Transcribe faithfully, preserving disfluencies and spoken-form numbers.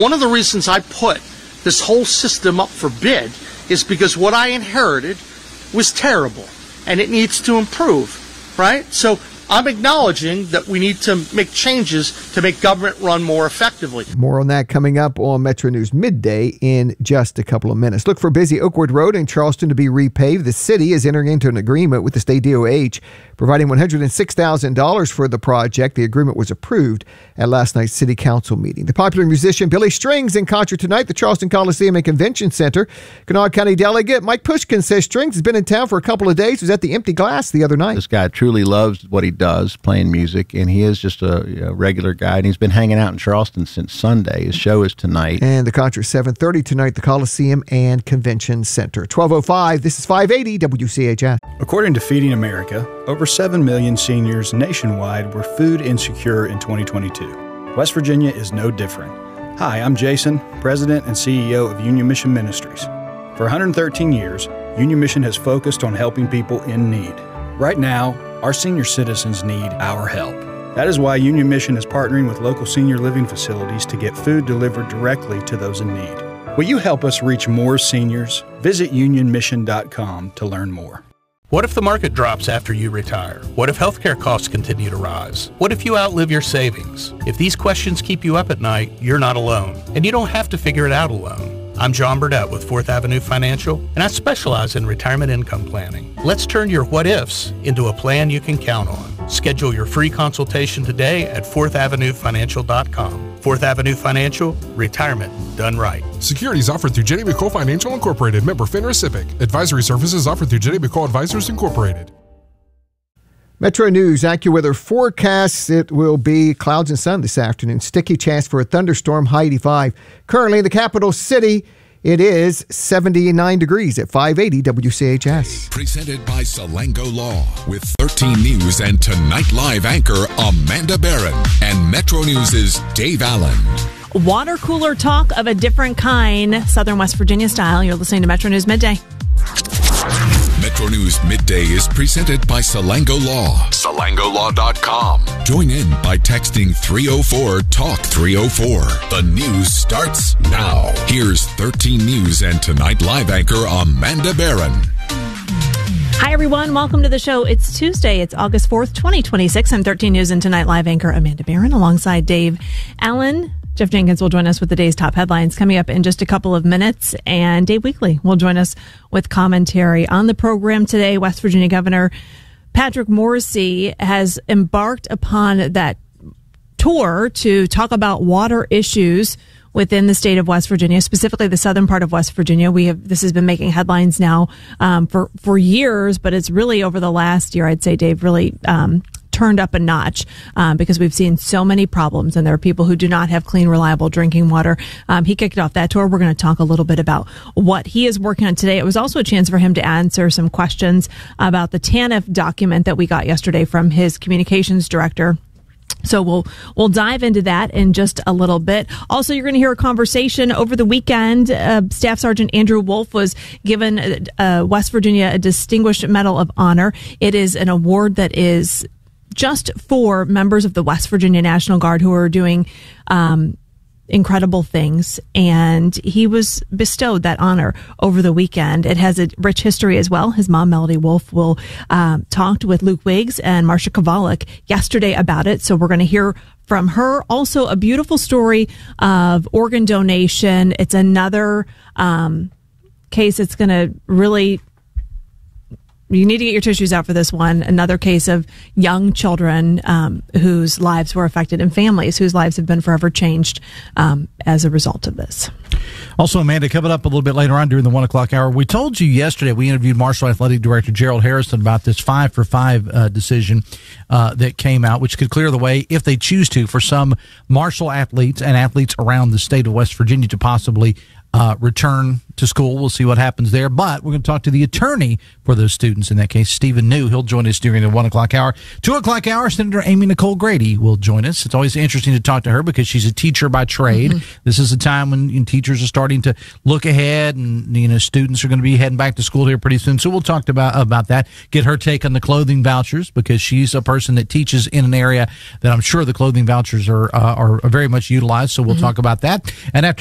One of the reasons I put this whole system up for bid is because what I inherited was terrible, and it needs to improve, right? So I'm acknowledging that we need to make changes to make government run more effectively. More on that coming up on Metro News Midday in just a couple of minutes. Look for busy Oakwood Road in Charleston to be repaved. The city is entering into an agreement with the state D O H, providing one hundred six thousand dollars for the project. The agreement was approved at last night's city council meeting. The popular musician Billy Strings in concert tonight at the Charleston Coliseum and Convention Center. Kanawha County Delegate Mike Pushkin says Strings has been in town for a couple of days. He was at the Empty Glass the other night. This guy truly loves what he does, playing music, and he is just a, a regular guy, and he's been hanging out in Charleston since Sunday. His show is tonight. And the concert seven thirty tonight at the Coliseum and Convention Center. twelve oh five, this is five eighty W C H S. According to Feeding America, over seven million seniors nationwide were food insecure in twenty twenty-two. West Virginia is no different. Hi, I'm Jason, President and C E O of Union Mission Ministries. For one hundred thirteen years, Union Mission has focused on helping people in need. Right now, our senior citizens need our help. That is why Union Mission is partnering with local senior living facilities to get food delivered directly to those in need. Will you help us reach more seniors? Visit union mission dot com to learn more. What if the market drops after you retire? What if healthcare costs continue to rise? What if you outlive your savings? If these questions keep you up at night, you're not alone, and you don't have to figure it out alone. I'm John Burdett with Fourth Avenue Financial, and I specialize in retirement income planning. Let's turn your what-ifs into a plan you can count on. Schedule your free consultation today at fourth avenue financial dot com. Fourth Avenue Financial, retirement done right. Securities offered through J D McCole Financial Incorporated, member FINRA SIPC. Advisory services offered through J D McCole Advisors Incorporated. Metro News AccuWeather forecasts. It will be clouds and sun this afternoon. Sticky chance for a thunderstorm, high eighty-five. Currently in the capital city, it is seventy-nine degrees at five eighty W C H S. Presented by Salango Law with thirteen News and Tonight Live anchor Amanda Barron and Metro News' Dave Allen. Water cooler talk of a different kind, Southern West Virginia style. You're listening to Metro News Midday. Metro News Midday is presented by Salango Law. Salango Law dot com. Join in by texting three oh four talk three oh four. The news starts now. Here's thirteen News and Tonight Live anchor Amanda Barron. Hi, everyone. Welcome to the show. It's Tuesday. It's August fourth, twenty twenty-six. I'm thirteen News and Tonight Live anchor Amanda Barron alongside Dave Allen. Jeff Jenkins will join us with the day's top headlines coming up in just a couple of minutes. And Dave Weekley will join us with commentary on the program today. West Virginia Governor Patrick Morrisey has embarked upon that tour to talk about water issues within the state of West Virginia, specifically the southern part of West Virginia. We have this has been making headlines now um, for for years, but it's really over the last year, I'd say, Dave, really um, turned up a notch um, because we've seen so many problems, and there are people who do not have clean, reliable drinking water. Um, he kicked off that tour. We're going to talk a little bit about what he is working on today. It was also a chance for him to answer some questions about the TANF document that we got yesterday from his communications director. So we'll we'll dive into that in just a little bit. Also, you're going to hear a conversation over the weekend. Uh, Staff Sergeant Andrew Wolf was given uh, West Virginia a Distinguished Medal of Honor. It is an award that is just for members of the West Virginia National Guard who are doing um, incredible things, and he was bestowed that honor over the weekend. It has a rich history as well. His mom, Melody Wolf, will um, talked with Luke Wiggs and Marcia Kovalik yesterday about it, so we're going to hear from her. Also, a beautiful story of organ donation. It's another um, case that's going to really... You need to get your tissues out for this one. Another case of young children um, whose lives were affected and families whose lives have been forever changed um, as a result of this. Also, Amanda, coming up a little bit later on during the one o'clock hour, we told you yesterday, we interviewed Marshall Athletic Director Gerald Harrison about this five for five uh, decision uh, that came out, which could clear the way, if they choose to, for some Marshall athletes and athletes around the state of West Virginia to possibly uh, return to school. We'll see what happens there. But we're going to talk to the attorney for those students in that case, Stephen New. He'll join us during the one o'clock hour. Two o'clock hour, Senator Amy Nicole Grady will join us. It's always interesting to talk to her because she's a teacher by trade. Mm-hmm. This is a time when you know, teachers are starting to look ahead, and you know students are going to be heading back to school here pretty soon. So we'll talk about about that. Get her take on the clothing vouchers because she's a person that teaches in an area that I'm sure the clothing vouchers are uh, are very much utilized. So we'll mm-hmm. talk about that. And after